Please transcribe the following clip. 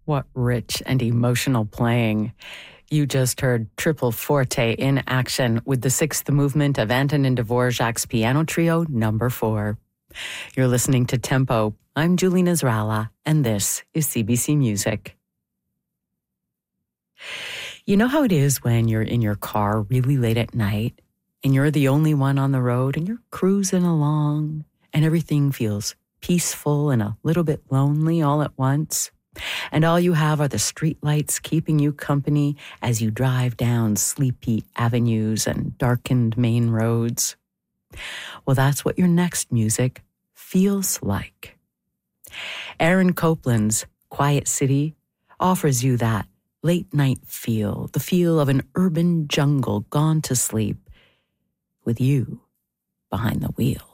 What rich and emotional playing. You just heard Triple Forte in action with the sixth movement of Antonin Dvorak's Piano Trio No. 4. You're listening to Tempo. I'm Julie Nasrallah, and this is CBC Music. You know how it is when you're in your car really late at night, and you're the only one on the road, and you're cruising along, and everything feels peaceful and a little bit lonely all at once? And all you have are the streetlights keeping you company as you drive down sleepy avenues and darkened main roads. Well, that's what your next music feels like. Aaron Copland's Quiet City offers you that late-night feel, the feel of an urban jungle gone to sleep with you behind the wheel.